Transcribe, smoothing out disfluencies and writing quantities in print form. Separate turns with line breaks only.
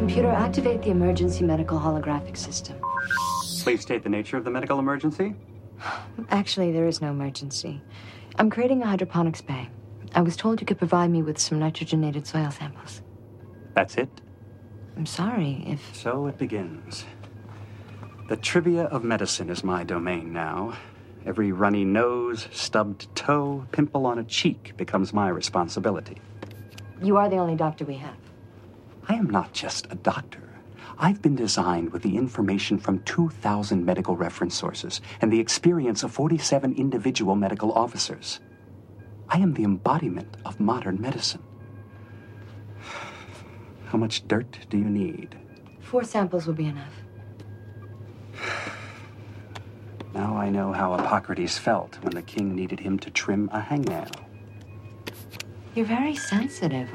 Computer, activate the emergency medical holographic system.
Please state the nature of the medical emergency.
Actually, there is no emergency. I'm creating a hydroponics bay. I was told you could provide me with some nitrogenated soil samples.
That's it?
I'm sorry if...
So it begins. The trivia of medicine is my domain now. Every runny nose, stubbed toe, pimple on a cheek becomes my responsibility.
You are the only doctor we have.
I am not just a doctor. I've been designed with the information from 2,000 medical reference sources and the experience of 47 individual medical officers. I am the embodiment of modern medicine. How much dirt do you need?
4 samples will be enough.
Now I know how Hippocrates felt when the king needed him to trim a hangnail.
You're very sensitive.